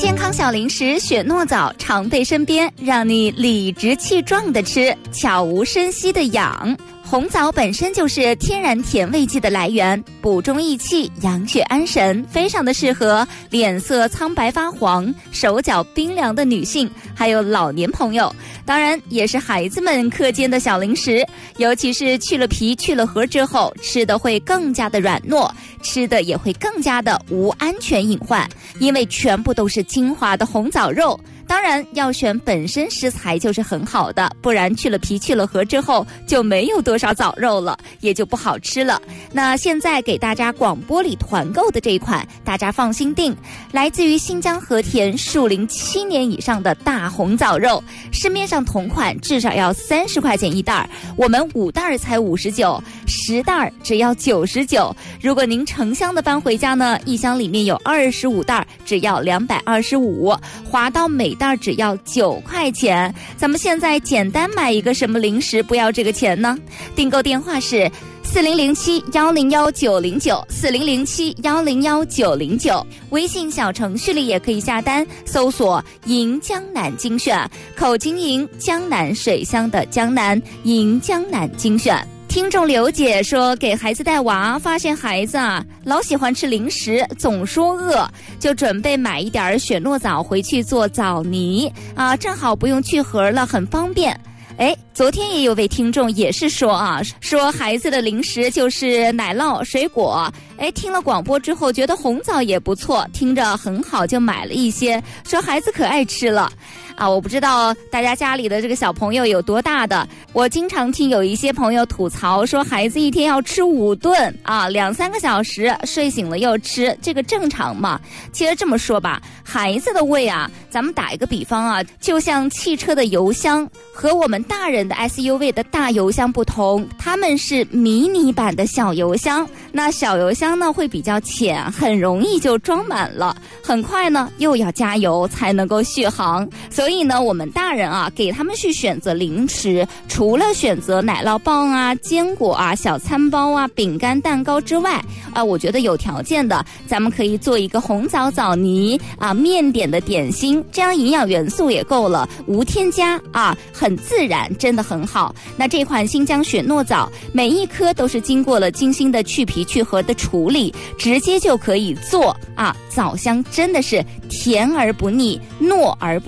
健康小零食雪诺枣常备身边，让你理直气壮的吃，悄无声息的养。红枣本身就是天然甜味剂的来源，补中益气，养血安神，非常的适合脸色苍白发黄、手脚冰凉的女性，还有老年朋友，当然也是孩子们课间的小零食，尤其是去了皮去了核之后，吃的会更加的软糯，吃的也会更加的无安全隐患，因为全部都是精华的红枣肉。当然要选本身食材就是很好的，不然去了皮去了核之后就没有多少枣肉了，也就不好吃了。那现在给大家广播里团购的这一款，大家放心订，来自于新疆和田树龄7年以上的大红枣肉，市面上同款至少要30块钱一袋，我们5袋才59，10袋只要99。如果您成箱的搬回家呢，一箱里面有25袋，只要225，划到每袋只要9块钱。咱们现在简单买一个什么零食不要这个钱呢？订购电话是4007-101-909，4007-101-909，微信小程序里也可以下单，搜索银江南精选，口金银，江南水乡的江南，银江南精选。听众刘姐说，给孩子带娃，发现孩子老喜欢吃零食，总说饿，就准备买一点雪诺枣回去做枣泥正好不用去核了，很方便。昨天也有位听众也是说说孩子的零食就是奶酪、水果。听了广播之后觉得红枣也不错，听着很好，就买了一些，说孩子可爱吃了。我不知道大家家里的这个小朋友有多大的，我经常听有一些朋友吐槽说孩子一天要吃5顿2-3个小时，睡醒了又吃，这个正常吗？其实这么说吧，孩子的胃咱们打一个比方就像汽车的油箱和我们大人的 SUV 的大油箱不同，它们是迷你版的小油箱。那小油箱呢会比较浅，很容易就装满了，很快呢又要加油才能够续航。所以呢我们大人给他们去选择零食，除了选择奶酪棒坚果小餐包饼干蛋糕之外我觉得有条件的咱们可以做一个红枣枣泥面点的点心，这样营养元素也够了，无添加很自然，真的很好。那这款新疆雪诺枣每一颗都是经过了精心的去皮去核的处理，直接就可以做枣香真的是甜而不腻，糯而不